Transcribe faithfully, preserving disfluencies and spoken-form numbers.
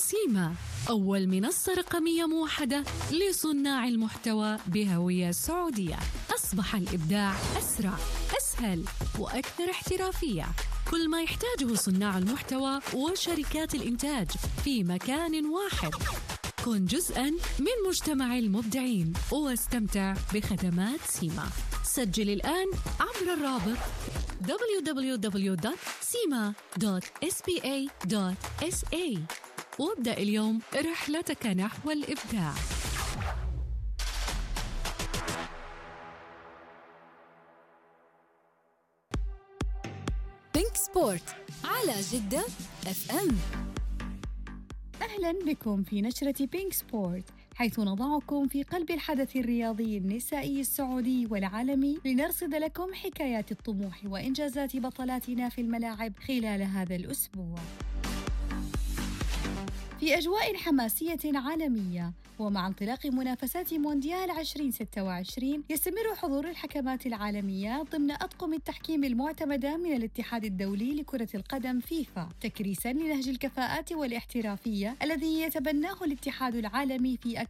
سيما، أول منصة رقمية موحدة لصناع المحتوى بهوية سعودية. أصبح الإبداع أسرع، أسهل وأكثر احترافية. كل ما يحتاجه صناع المحتوى وشركات الإنتاج في مكان واحد. كن جزءاً من مجتمع المبدعين واستمتع بخدمات سيما. سجل الآن عبر الرابط دبليو دبليو دبليو دوت سيما دوت إس بي إيه دوت إس إيه وابدأ اليوم رحلتك نحو الإبداع. بينك سبورت على جدة اف ام. أهلا بكم في نشرة بينك سبورت، حيث نضعكم في قلب الحدث الرياضي النسائي السعودي والعالمي لنرصد لكم حكايات الطموح وإنجازات بطلاتنا في الملاعب خلال هذا الأسبوع. في أجواء حماسية عالمية ومع انطلاق منافسات مونديال عشرين ستة وعشرين، يستمر حضور الحكمات العالمية ضمن أطقم التحكيم المعتمدة من الاتحاد الدولي لكرة القدم فيفا، تكريساً لنهج الكفاءات والاحترافية الذي يتبناه الاتحاد العالمي في